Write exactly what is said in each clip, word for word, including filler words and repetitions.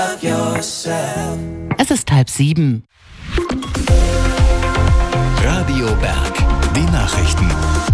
Es ist halb sieben. Radio Berg, die Nachrichten.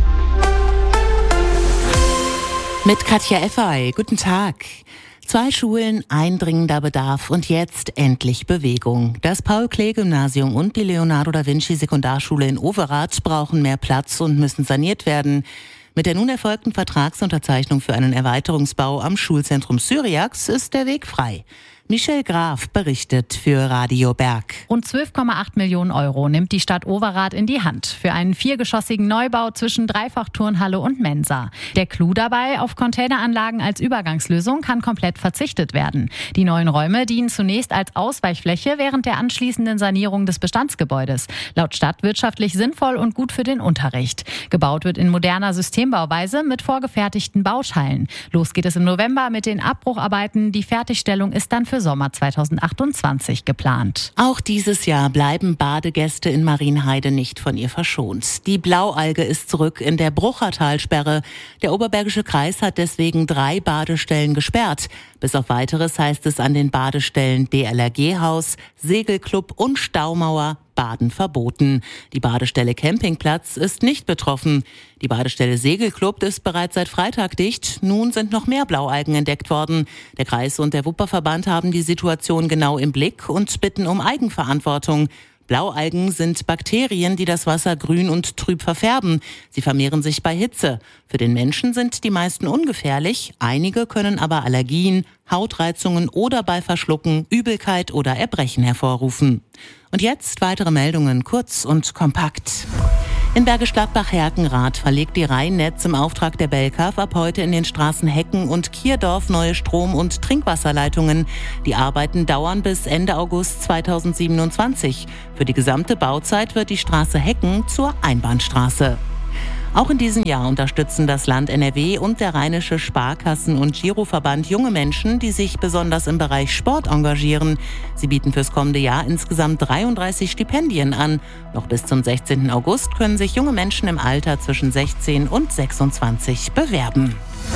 Mit Katja Effay. Guten Tag. Zwei Schulen, ein dringender Bedarf und jetzt endlich Bewegung. Das Paul-Klee-Gymnasium und die Leonardo-da-Vinci-Sekundarschule in Overath brauchen mehr Platz und müssen saniert werden. Mit der nun erfolgten Vertragsunterzeichnung für einen Erweiterungsbau am Schulzentrum Syriax ist der Weg frei. Michelle Graf berichtet für Radio Berg. Rund zwölf Komma acht Millionen Euro nimmt die Stadt Overath in die Hand für einen viergeschossigen Neubau zwischen Dreifachturnhalle und Mensa. Der Clou dabei: auf Containeranlagen als Übergangslösung kann komplett verzichtet werden. Die neuen Räume dienen zunächst als Ausweichfläche während der anschließenden Sanierung des Bestandsgebäudes. Laut Stadt wirtschaftlich sinnvoll und gut für den Unterricht. Gebaut wird in moderner Systembauweise mit vorgefertigten Bauschalen. Los geht es im November mit den Abbrucharbeiten. Die Fertigstellung ist dann für Sommer zweitausendachtundzwanzig geplant. Auch dieses Jahr bleiben Badegäste in Marienheide nicht von ihr verschont. Die Blaualge ist zurück in der Bruchertalsperre. Der Oberbergische Kreis hat deswegen drei Badestellen gesperrt. Bis auf Weiteres heißt es an den Badestellen D L R G-Haus, Segelclub und Staumauer: Baden verboten. Die Badestelle Campingplatz ist nicht betroffen. Die Badestelle Segelclub ist bereits seit Freitag dicht. Nun sind noch mehr Blaualgen entdeckt worden. Der Kreis und der Wupperverband haben die Situation genau im Blick und bitten um Eigenverantwortung. Blaualgen sind Bakterien, die das Wasser grün und trüb verfärben. Sie vermehren sich bei Hitze. Für den Menschen sind die meisten ungefährlich. Einige können aber Allergien, Hautreizungen oder bei Verschlucken Übelkeit oder Erbrechen hervorrufen. Und jetzt weitere Meldungen, kurz und kompakt. In Bergisch Gladbach-Herkenrath verlegt die Rheinnetz im Auftrag der Belkaf ab heute in den Straßen Hecken und Kierdorf neue Strom- und Trinkwasserleitungen. Die Arbeiten dauern bis Ende August zweitausendsiebenundzwanzig. Für die gesamte Bauzeit wird die Straße Hecken zur Einbahnstraße. Auch in diesem Jahr unterstützen das Land N R W und der Rheinische Sparkassen- und Giroverband junge Menschen, die sich besonders im Bereich Sport engagieren. Sie bieten fürs kommende Jahr insgesamt dreiunddreißig Stipendien an. Noch bis zum sechzehnten August können sich junge Menschen im Alter zwischen sechzehn und sechsundzwanzig bewerben.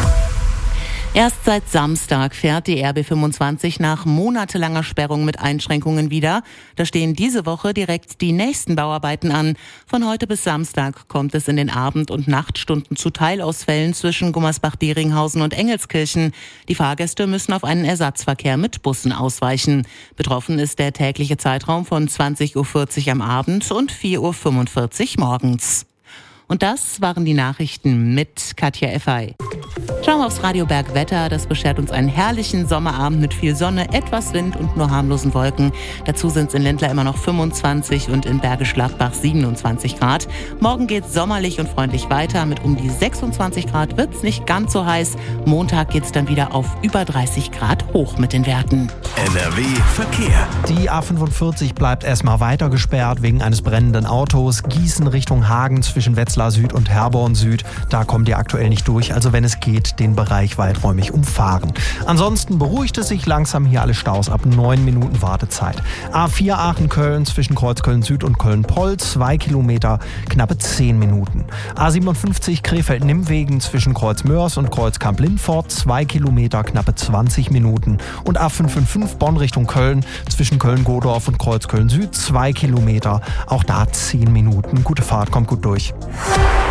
Erst seit Samstag fährt die R B fünfundzwanzig nach monatelanger Sperrung mit Einschränkungen wieder. Da stehen diese Woche direkt die nächsten Bauarbeiten an. Von heute bis Samstag kommt es in den Abend- und Nachtstunden zu Teilausfällen zwischen Gummersbach-Deringhausen und Engelskirchen. Die Fahrgäste müssen auf einen Ersatzverkehr mit Bussen ausweichen. Betroffen ist der tägliche Zeitraum von zwanzig Uhr vierzig am Abend und vier Uhr fünfundvierzig morgens. Und das waren die Nachrichten mit Katja Effay. Schauen wir aufs Radio Berg Wetter. Das beschert uns einen herrlichen Sommerabend mit viel Sonne, etwas Wind und nur harmlosen Wolken. Dazu sind es in Lindlar immer noch fünfundzwanzig und in Bergisch Gladbach siebenundzwanzig Grad. Morgen geht's sommerlich und freundlich weiter. Mit um die sechsundzwanzig Grad wird's nicht ganz so heiß. Montag geht's dann wieder auf über dreißig Grad hoch mit den Werten. N R W Verkehr. Die A fünfundvierzig bleibt erstmal weiter gesperrt wegen eines brennenden Autos. Gießen Richtung Hagen zwischen Wetzlar Süd und Herborn Süd. Da kommt ihr aktuell nicht durch. Also wenn es geht, den Bereich weiträumig umfahren. Ansonsten beruhigt es sich langsam hier alle Staus ab neun Minuten Wartezeit. A vier Aachen-Köln zwischen Kreuzköln Süd und Köln-Poll, zwei Kilometer, knappe zehn Minuten. A siebenundfünfzig Krefeld-Nimmwegen zwischen Kreuzmörs und Kreuzkamp-Lindfort, zwei Kilometer, knappe zwanzig Minuten. Und A fünfhundertfünfundfünfzig Bonn Richtung Köln zwischen Köln-Godorf und Kreuzköln Süd, zwei Kilometer, auch da zehn Minuten. Gute Fahrt, kommt gut durch.